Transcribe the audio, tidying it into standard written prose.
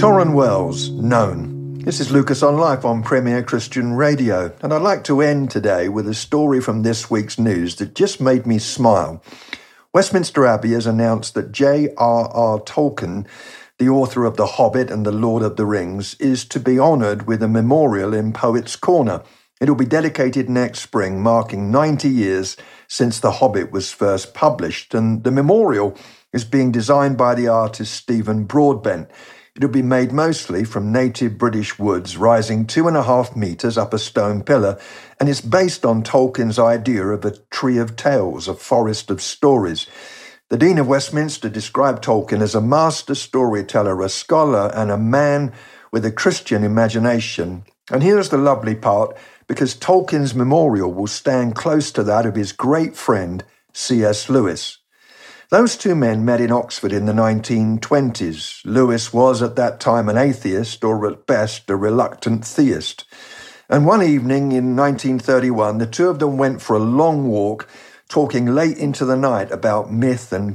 Torran Wells, known. This is Lucas on Life on Premier Christian Radio, and I'd like to end today with a story from this week's news that just made me smile. Westminster Abbey has announced that J.R.R. Tolkien, the author of The Hobbit and The Lord of the Rings, is to be honoured with a memorial in Poets' Corner. It'll be dedicated next spring, marking 90 years since The Hobbit was first published, and the memorial is being designed by the artist Stephen Broadbent. It'll be made mostly from native British woods, rising 2.5 metres up a stone pillar, and it's based on Tolkien's idea of a tree of tales, a forest of stories. The Dean of Westminster described Tolkien as a master storyteller, a scholar, and a man with a Christian imagination. And here's the lovely part, because Tolkien's memorial will stand close to that of his great friend, C.S. Lewis. Those two men met in Oxford in the 1920s. Lewis was at that time an atheist, or at best a reluctant theist. And one evening in 1931, the two of them went for a long walk, talking late into the night about myth and